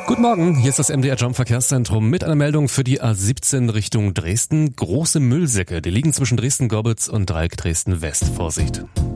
Guten Morgen, hier ist das MDR Jump Verkehrszentrum mit einer Meldung für die A17 Richtung Dresden. Große Müllsäcke, die liegen zwischen Dresden-Gorbitz und Dreieck Dresden-West. Vorsicht.